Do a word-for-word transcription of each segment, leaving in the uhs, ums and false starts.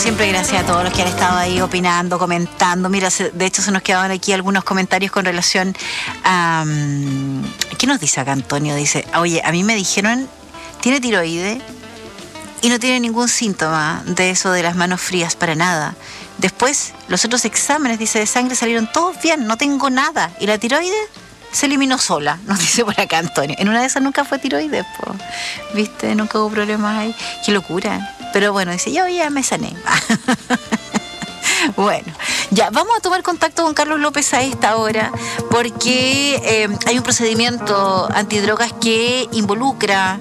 siempre, gracias a todos los que han estado ahí opinando, comentando. Mira, se, de hecho se nos quedaban aquí algunos comentarios con relación a... Um, ¿qué nos dice acá Antonio? Dice, oye, a mí me dijeron, tiene tiroides y no tiene ningún síntoma de eso de las manos frías para nada. Después, los otros exámenes, dice, de sangre salieron todos bien, no tengo nada. ¿Y la tiroides? Se eliminó sola, nos dice por acá Antonio. En una de esas nunca fue tiroides, po. ¿Viste? Nunca hubo problemas ahí. Qué locura. Pero bueno, dice, yo ya me sané. Bueno, ya, vamos a tomar contacto con Carlos López a esta hora, porque eh, hay un procedimiento antidrogas que involucra...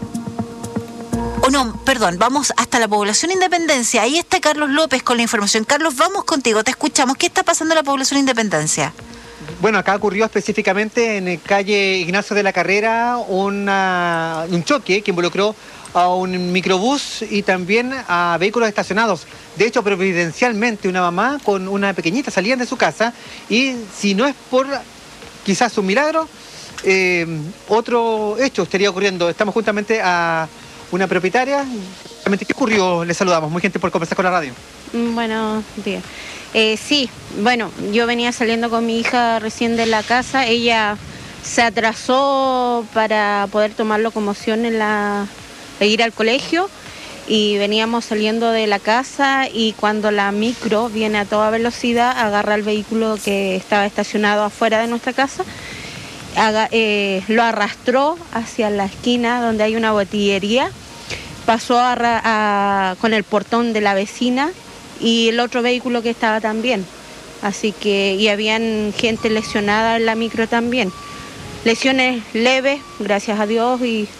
Oh, no, perdón, vamos hasta la población Independencia. Ahí está Carlos López con la información. Carlos, vamos contigo, te escuchamos. ¿Qué está pasando en la población Independencia? Bueno, acá ocurrió específicamente en calle Ignacio de la Carrera una, un choque que involucró a un microbús y también a vehículos estacionados. De hecho, providencialmente, una mamá con una pequeñita salían de su casa y si no es por quizás un milagro, eh, otro hecho estaría ocurriendo. Estamos justamente a una propietaria. ¿Qué ocurrió? Le saludamos. Muy gente por conversar con la radio. Buenos días. Eh, sí, bueno, yo venía saliendo con mi hija recién de la casa. Ella se atrasó para poder tomar locomoción en la, e ir al colegio y veníamos saliendo de la casa y cuando la micro viene a toda velocidad agarra el vehículo que estaba estacionado afuera de nuestra casa, haga, eh, lo arrastró hacia la esquina donde hay una botillería, pasó a, a, con el portón de la vecina y el otro vehículo que estaba también. Así que, y habían gente lesionada en la micro también. Lesiones leves, gracias a Dios, y,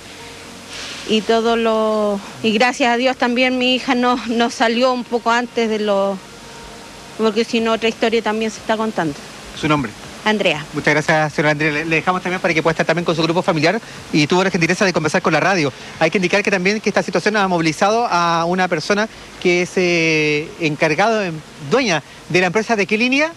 y todo lo... Y gracias a Dios también mi hija no, no salió un poco antes de lo... Porque si no, otra historia también se está contando. ¿Su nombre? Andrea. Muchas gracias, señora Andrea. Le, le dejamos también para que pueda estar también con su grupo familiar y tuvo la gentileza de conversar con la radio. Hay que indicar que también que esta situación ha movilizado a una persona que es eh, encargado, eh, dueña de la empresa ¿de qué línea?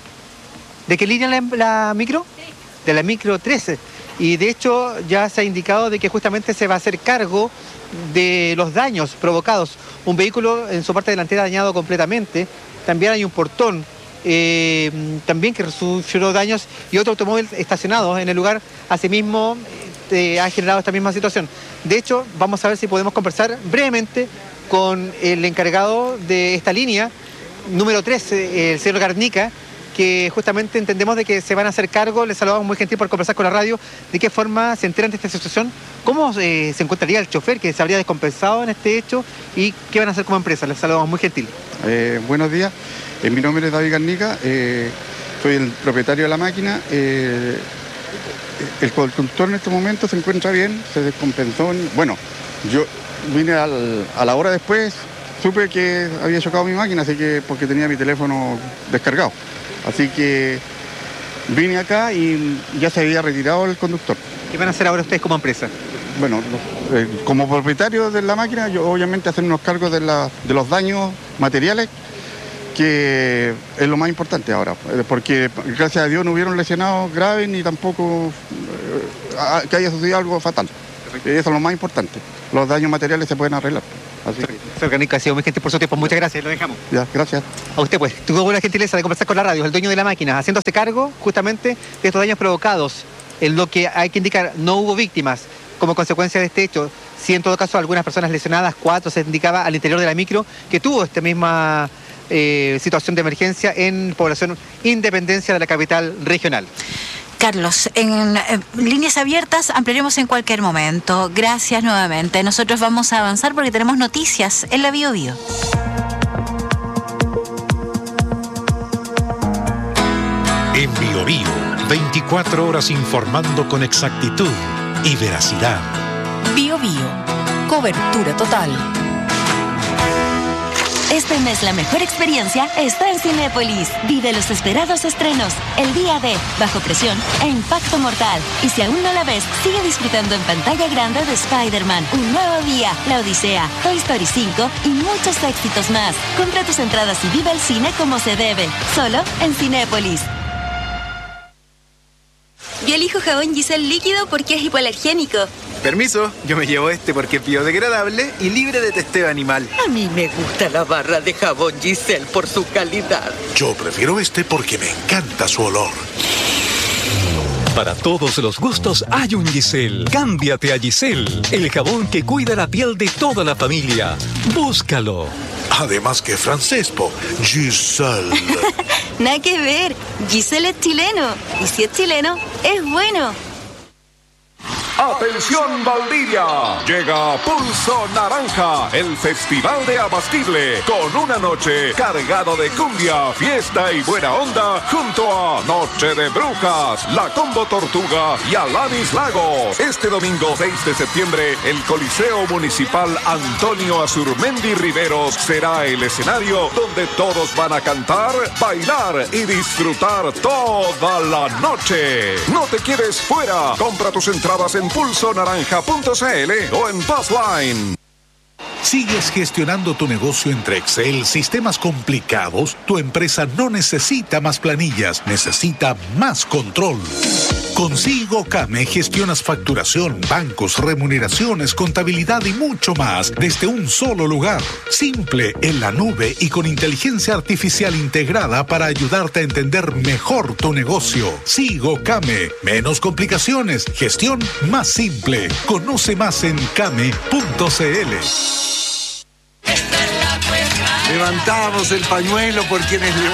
¿De qué línea la, la micro? De la micro trece. Y de hecho ya se ha indicado de que justamente se va a hacer cargo de los daños provocados. Un vehículo en su parte delantera dañado completamente. También hay un portón Eh, también que sufrió daños y otro automóvil estacionado en el lugar asimismo eh, ha generado esta misma situación. De hecho, vamos a ver si podemos conversar brevemente con el encargado de esta línea, número trece, el señor Garnica, que justamente entendemos de que se van a hacer cargo. Les saludamos muy gentil por conversar con la radio. ¿De qué forma se enteran de esta situación? ¿Cómo eh, se encontraría el chofer que se habría descompensado en este hecho? ¿Y qué van a hacer como empresa? Les saludamos muy gentil. Eh, buenos días. Eh, mi nombre es David Garnica, eh, soy el propietario de la máquina. Eh, el conductor en este momento se encuentra bien, se descompensó. En, bueno, yo vine al, a la hora después, supe que había chocado mi máquina, así que porque tenía mi teléfono descargado. Así que vine acá y ya se había retirado el conductor. ¿Qué van a hacer ahora ustedes como empresa? Bueno, eh, como propietario de la máquina, yo obviamente hacernos cargo de, la, de los daños materiales, que es lo más importante ahora, porque gracias a Dios no hubieron lesionados graves ni tampoco eh, que haya sucedido algo fatal. Perfecto. Eso es lo más importante. Los daños materiales se pueden arreglar. Así que... Se organiza, ha sido muy gentil por su tiempo. Muchas gracias, lo dejamos. Ya, gracias. A usted pues, tuvo la gentileza de conversar con la radio, el dueño de la máquina, haciéndose cargo justamente de estos daños provocados. En lo que hay que indicar, no hubo víctimas como consecuencia de este hecho. Sí, en todo caso, algunas personas lesionadas, cuatro se indicaba al interior de la micro, que tuvo esta misma eh, situación de emergencia en población Independencia de la capital regional. Carlos, en, en líneas abiertas ampliaremos en cualquier momento. Gracias nuevamente. Nosotros vamos a avanzar porque tenemos noticias en la Bio Bio. En Bio Bio, veinticuatro horas informando con exactitud y veracidad. Bio Bio, cobertura total. Este mes la mejor experiencia está en Cinépolis. Vive los esperados estrenos, El Día de, Bajo Presión e Impacto Mortal. Y si aún no la ves, sigue disfrutando en pantalla grande de Spider-Man, Un Nuevo Día, La Odisea, Toy Story cinco y muchos éxitos más. Compra tus entradas y vive el cine como se debe, solo en Cinépolis. Yo elijo jabón Giselle líquido porque es hipoalergénico. Permiso, yo me llevo este porque es biodegradable y libre de testeo animal. A mí me gusta la barra de jabón Giselle por su calidad. Yo prefiero este porque me encanta su olor. Para todos los gustos hay un Giselle. Cámbiate a Giselle, el jabón que cuida la piel de toda la familia. Búscalo. Además que francés, po. Giselle. Nada que ver. Giselle es chileno. Y si es chileno, es bueno. ¡Atención Valdivia! Llega Pulso Naranja, el festival de Abastible, con una noche cargado de cumbia, fiesta y buena onda, junto a Noche de Brujas, La Combo Tortuga y Alanis Lagos. Este domingo seis de septiembre, el Coliseo Municipal Antonio Azurmendi Riveros será el escenario donde todos van a cantar, bailar y disfrutar toda la noche. No te quedes fuera. Compra tus entradas en pulso naranja punto c l o en Passline. ¿Sigues gestionando tu negocio entre Excel, sistemas complicados? Tu empresa no necesita más planillas, necesita más control. Con SigoCame gestionas facturación, bancos, remuneraciones, contabilidad y mucho más desde un solo lugar. Simple, en la nube y con inteligencia artificial integrada para ayudarte a entender mejor tu negocio. SigoCame. Menos complicaciones, gestión más simple. Conoce más en came punto c l. Levantamos el pañuelo por quienes levantan.